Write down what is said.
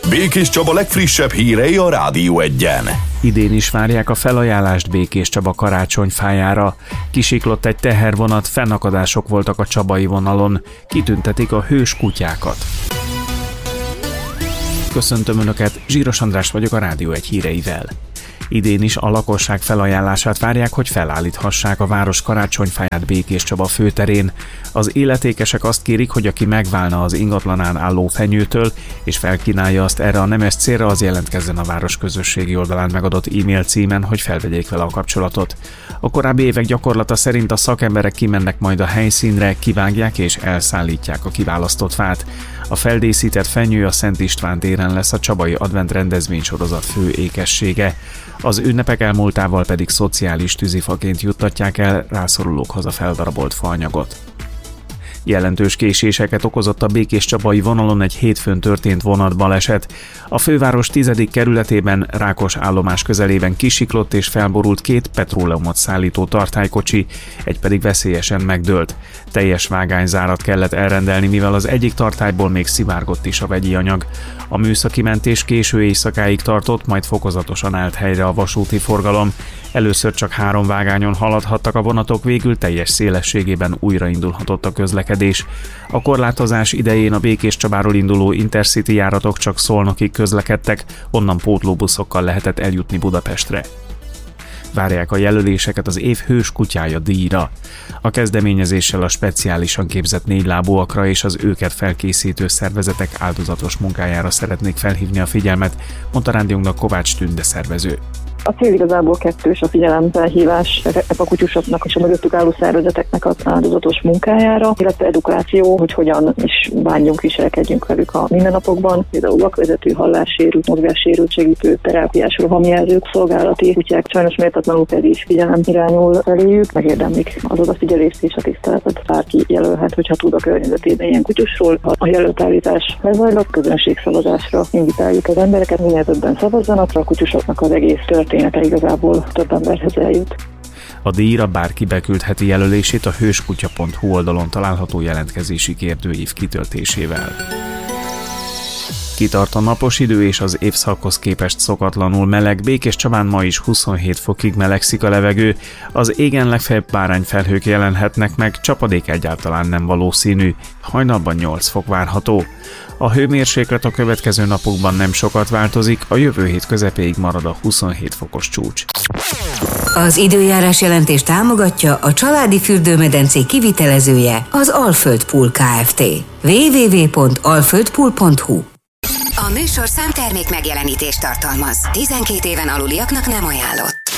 Békés Csaba legfrissebb hírei a Rádió Egyen. Idén is várják a felajánlást Békés Csaba karácsonyfájára. Kisiklott egy tehervonat, fennakadások voltak a csabai vonalon. Kitüntetik a hős kutyákat. Köszöntöm Önöket, Zsíros András vagyok a Rádió Egy híreivel. Idén is a lakosság felajánlását várják, hogy felállíthassák a város karácsonyfáját Békés Csaba főterén. Az illetékesek azt kérik, hogy aki megválna az ingatlanán álló fenyőtől, és felkínálja azt erre a nemes célra, az jelentkezzen a város közösségi oldalán megadott e-mail címen, hogy felvegyék vele a kapcsolatot. A korábbi évek gyakorlata szerint a szakemberek kimennek majd a helyszínre, kivágják és elszállítják a kiválasztott fát. A feldíszített fenyő a Szent István téren lesz a csabai advent rendezvénysorozat fő ékessége. Az ünnepek elmúltával pedig szociális tűzifaként juttatják el rászorulókhoz a feldarabolt faanyagot. Jelentős késéseket okozott a Békés Csabai vonalon egy hétfőn történt vonatbaleset. A főváros 10. kerületében Rákos állomás közelében kisiklott és felborult 2 petróleumot szállító tartálykocsi, egy pedig veszélyesen megdőlt. Teljes vágányzárat kellett elrendelni, mivel az egyik tartályból még szivárgott is a vegyi anyag. A műszaki mentés késő éjszakáig tartott, majd fokozatosan állt helyre a vasúti forgalom. Először csak 3 vágányon haladhattak a vonatok, végül teljes szélességében újraindulhatott a közlekedés. A korlátozás idején a Békés Csabáról induló Intercity járatok csak Szolnokig közlekedtek, onnan pótlóbuszokkal lehetett eljutni Budapestre. Várják a jelöléseket az év hős kutyája díjra. A kezdeményezéssel a speciálisan képzett 4 lábúakra és az őket felkészítő szervezetek áldozatos munkájára szeretnék felhívni a figyelmet, mondta rádiónknak Kovács Tünde szervező. A cél igazából kettős, a figyelemfelhívás a kutyusoknak és a mögöttük álló szervezeteknek az áldozatos munkájára, illetve edukáció, hogy hogyan is bánjunk, viselkedjünk velük a mindennapokban. Például vakvezető, hallássérült, mozgássérültségű, terápiás rohamjelzők, szolgálati kutyák, sajnos méltatlanul pedig figyelem irányul feléjük, megérdemlik az odafigyelést és a tiszteletet. Bárki jelölhet, hogyha tud a környezetében ilyen kutyusról. Ha a jelöltállítás lezajlott, közönségszavazásra invitáljuk az embereket, minél többen szavazzanak, a kutyusoknak az egész története igazából több emberhez eljut. A díjra bárki beküldheti jelölését a hőskutya.hu oldalon található jelentkezési kérdőív kitöltésével. Kitart a napos idő és az évszakhoz képest szokatlanul meleg. Békés Csabán ma is 27 fokig melegszik a levegő, az égen legfeljebb bárányfelhők jelenhetnek meg, csapadék egyáltalán nem valószínű, hajnalban 8 fok várható. A hőmérséklet a következő napokban nem sokat változik, a jövő hét közepéig marad a 27 fokos csúcs. Az időjárás jelentés támogatja a családi fürdőmedencék kivitelezője, az Alföld Pool Kft. www.alföldpool.hu. A műsor számtermék megjelenítést tartalmaz. 12 éven aluliaknak nem ajánlott.